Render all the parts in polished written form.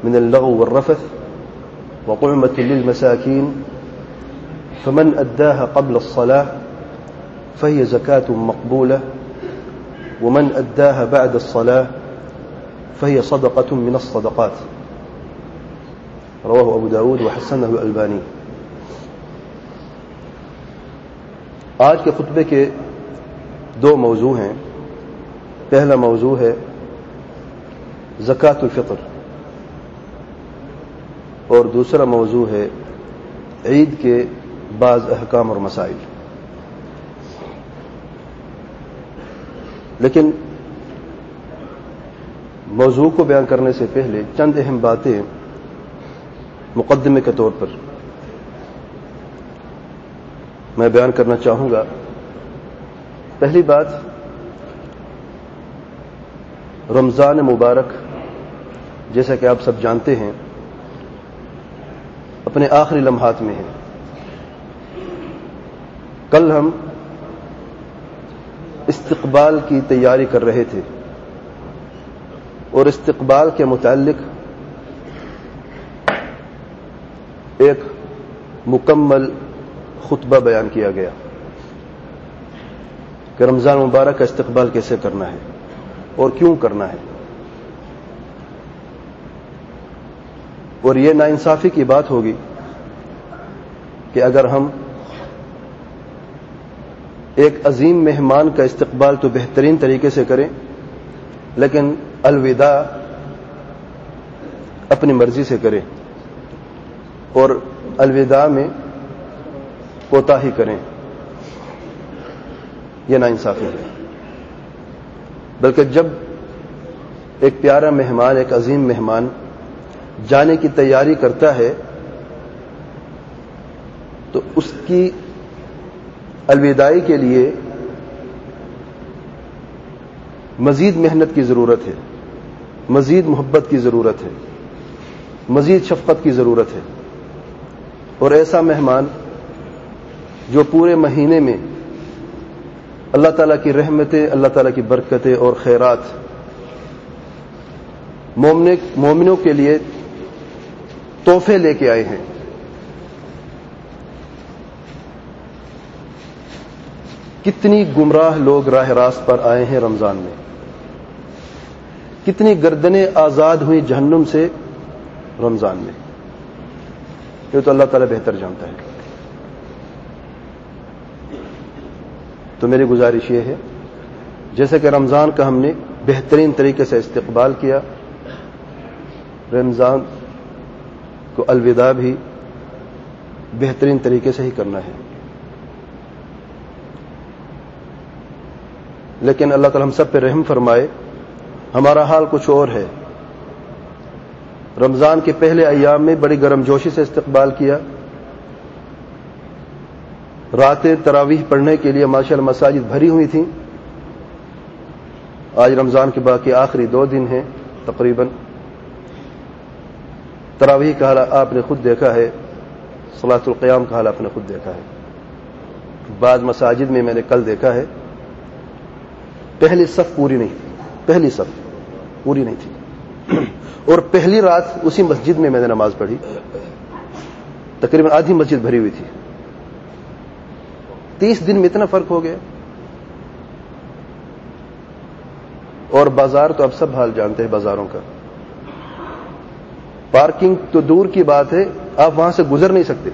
من اللغو والرفث وطعمة للمساكين فمن أداها قبل الصلاة فهي زكاة مقبولة ومن أداها بعد الصلاة فهي صدقة من الصدقات رواه أبو داود وحسنه الألباني. آج کے خطبے کے دو موضوع ہیں. پہلا موضوع ہے زکوٰۃ الفطر اور دوسرا موضوع ہے عید کے بعض احکام اور مسائل. لیکن موضوع کو بیان کرنے سے پہلے چند اہم باتیں مقدمے کے طور پر میں بیان کرنا چاہوں گا. پہلی بات، رمضان مبارک جیسا کہ آپ سب جانتے ہیں اپنے آخری لمحات میں ہے. کل ہم استقبال کی تیاری کر رہے تھے اور استقبال کے متعلق ایک مکمل خطبہ بیان کیا گیا کہ رمضان مبارک کا استقبال کیسے کرنا ہے اور کیوں کرنا ہے. اور یہ ناانصافی کی بات ہوگی کہ اگر ہم ایک عظیم مہمان کا استقبال تو بہترین طریقے سے کریں لیکن الوداع اپنی مرضی سے کریں اور الوداع میں کوتاہی کریں. یہ ناانصافی ہے. بلکہ جب ایک پیارا مہمان، ایک عظیم مہمان جانے کی تیاری کرتا ہے تو اس کی الوداعی کے لیے مزید محنت کی ضرورت ہے، مزید محبت کی ضرورت ہے، مزید شفقت کی ضرورت ہے. اور ایسا مہمان جو پورے مہینے میں اللہ تعالیٰ کی رحمتیں، اللہ تعالیٰ کی برکتیں اور خیرات مومنوں کے لیے تحفے لے کے آئے ہیں. کتنی گمراہ لوگ راہ راست پر آئے ہیں رمضان میں، کتنی گردنیں آزاد ہوئی جہنم سے رمضان میں. یہ تو اللہ تعالیٰ بہتر جانتا ہے. تو میری گزارش یہ ہے جیسے کہ رمضان کا ہم نے بہترین طریقے سے استقبال کیا، رمضان کو الوداع بھی بہترین طریقے سے ہی کرنا ہے. لیکن اللہ تعالی ہم سب پہ رحم فرمائے، ہمارا حال کچھ اور ہے. رمضان کے پہلے ایام میں بڑی گرم جوشی سے استقبال کیا. راتیں تراویح پڑھنے کے لیے ماشاءاللہ مساجد بھری ہوئی تھیں. آج رمضان کے باقی آخری 2 دن ہیں تقریباً. تراویح کا حال آپ نے خود دیکھا ہے، صلاۃ القیام کا حال آپ نے خود دیکھا ہے. بعض مساجد میں نے کل دیکھا ہے پہلی صف پوری نہیں تھی، پہلی صف پوری نہیں تھی. اور پہلی رات اسی مسجد میں نے نماز پڑھی، تقریباً آدھی مسجد بھری ہوئی تھی. 30 دن میں اتنا فرق ہو گیا. اور بازار تو اب سب حال جانتے ہیں بازاروں کا. پارکنگ تو دور کی بات ہے، آپ وہاں سے گزر نہیں سکتے.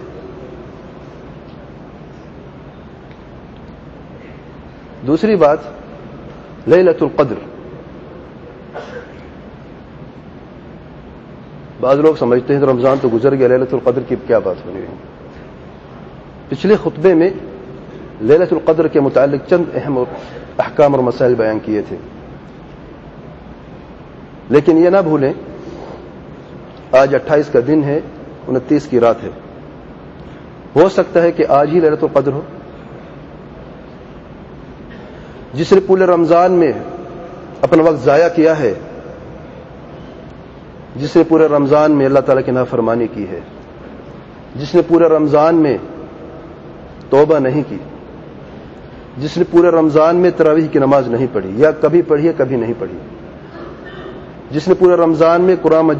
دوسری بات، لیلۃ القدر. بعض لوگ سمجھتے ہیں تو رمضان تو گزر گیا، لیلۃ القدر کی کیا بات ہو رہی ہے. پچھلے خطبے میں لیلۃ القدر کے متعلق چند اہم احکام اور مسائل بیان کیے تھے. لیکن یہ نہ بھولیں آج 28 کا دن ہے، 29 کی رات ہے. ہو سکتا ہے کہ آج ہی لیلۃ القدر ہو. جس نے پورے رمضان میں اپنا وقت ضائع کیا ہے، جس نے پورے رمضان میں اللہ تعالیٰ کی نافرمانی کی ہے، جس نے پورے رمضان میں توبہ نہیں کی، جس نے پورے رمضان میں تراویح کی نماز نہیں پڑھی یا کبھی پڑھی ہے کبھی نہیں پڑھی، جس نے پورے رمضان میں قرآن